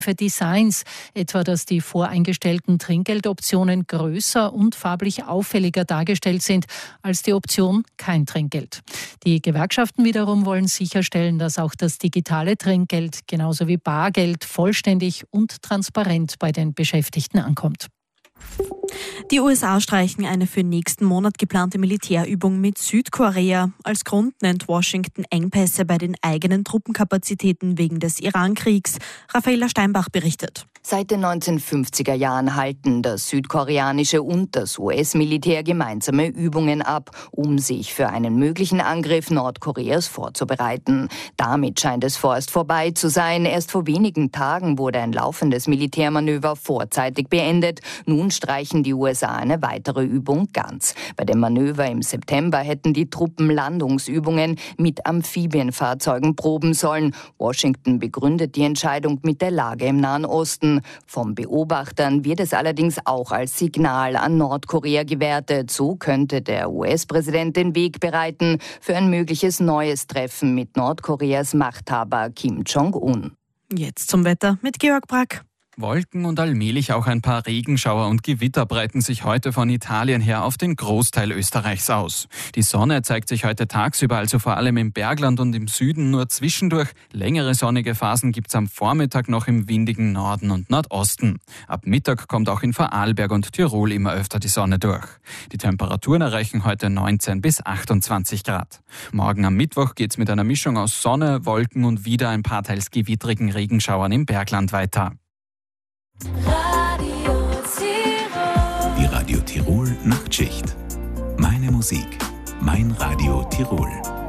für Designs, etwa dass die voreingestellten Trinkgeldoptionen größer und farblich auffälliger dargestellt sind als die Option kein Trinkgeld. Die Gewerkschaften wiederum wollen sicherstellen, dass auch das digitale Trinkgeld genauso wie Bargeld vollständig und transparent bei den Beschäftigten ankommt. Die USA streichen eine für nächsten Monat geplante Militärübung mit Südkorea. Als Grund nennt Washington Engpässe bei den eigenen Truppenkapazitäten wegen des Iran-Kriegs. Raffaela Steinbach berichtet. Seit den 1950er Jahren halten das südkoreanische und das US-Militär gemeinsame Übungen ab, um sich für einen möglichen Angriff Nordkoreas vorzubereiten. Damit scheint es vorerst vorbei zu sein. Erst vor wenigen Tagen wurde ein laufendes Militärmanöver vorzeitig beendet. Nun streichen die USA eine weitere Übung ganz. Bei dem Manöver im September hätten die Truppen Landungsübungen mit Amphibienfahrzeugen proben sollen. Washington begründet die Entscheidung mit der Lage im Nahen Osten. Von Beobachtern wird es allerdings auch als Signal an Nordkorea gewertet. So könnte der US-Präsident den Weg bereiten für ein mögliches neues Treffen mit Nordkoreas Machthaber Kim Jong-un. Jetzt zum Wetter mit Georg Brack. Wolken und allmählich auch ein paar Regenschauer und Gewitter breiten sich heute von Italien her auf den Großteil Österreichs aus. Die Sonne zeigt sich heute tagsüber, also vor allem im Bergland und im Süden nur zwischendurch. Längere sonnige Phasen gibt's am Vormittag noch im windigen Norden und Nordosten. Ab Mittag kommt auch in Vorarlberg und Tirol immer öfter die Sonne durch. Die Temperaturen erreichen heute 19 bis 28 Grad. Morgen am Mittwoch geht's mit einer Mischung aus Sonne, Wolken und wieder ein paar teils gewittrigen Regenschauern im Bergland weiter. Die Radio Tirol Nachtschicht. Meine Musik, mein Radio Tirol.